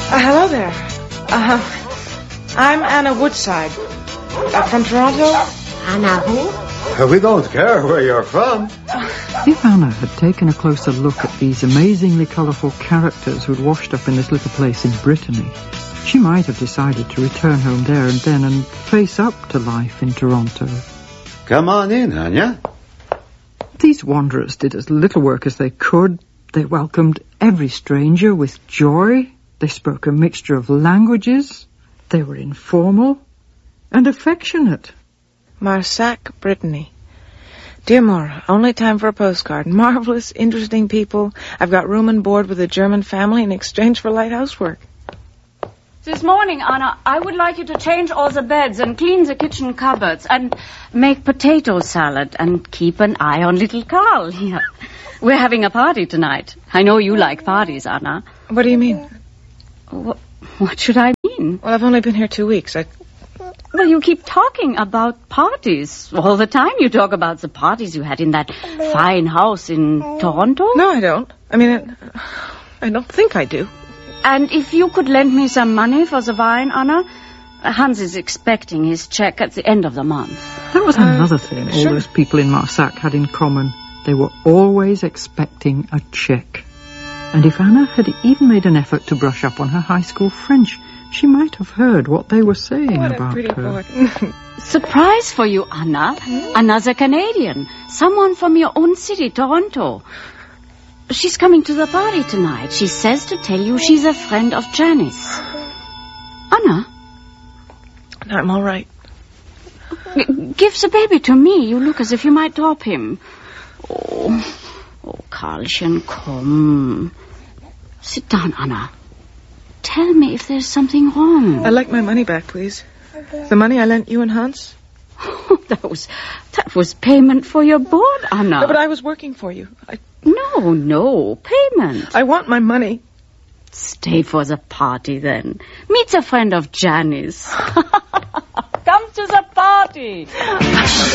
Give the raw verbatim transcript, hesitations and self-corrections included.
Uh, hello there. Uh, I'm Anna Woodside. Uh, from Toronto. Anna who? We don't care where you're from. If Anna had taken a closer look at these amazingly colourful characters who'd washed up in this little place in Brittany, she might have decided to return home there and then and face up to life in Toronto. Come on in, Anya. These wanderers did as little work as they could. They welcomed every stranger with joy. They spoke a mixture of languages. They were informal and affectionate. Marsac, Brittany. Dear Maura, only time for a postcard. Marvelous, interesting people. I've got room and board with a German family in exchange for light housework. This morning, Anna, I would like you to change all the beds and clean the kitchen cupboards and make potato salad and keep an eye on little Carl here. We're having a party tonight. I know you like parties, Anna. What do you mean? What, what should I mean? Well, I've only been here two weeks. I... Well, you keep talking about parties. All the time you talk about the parties you had in that fine house in Toronto. No, I don't. I mean, I don't think I do. And if you could lend me some money for the wine, Anna? Hans is expecting his check at the end of the month. That was Uh, another thing sure. all those people in Marsac had in common. They were always expecting a check. And if Anna had even made an effort to brush up on her high school French, she might have heard what they were saying What a about pretty her. boy. Surprise for you, Anna. Another Canadian. Someone from your own city, Toronto. She's coming to the party tonight. She says to tell you she's a friend of Janice. Anna? No, I'm all right. G- give the baby to me. You look as if you might drop him. Oh, oh, Karlchen, come. Sit down, Anna. Tell me if there's something wrong. I'd like my money back, please. The money I lent you and Hans? that was that was payment for your board, Anna. No, but I was working for you. I, No, no, payment. I want my money. Stay for the party, then. Meet a friend of Janice. Come to the party.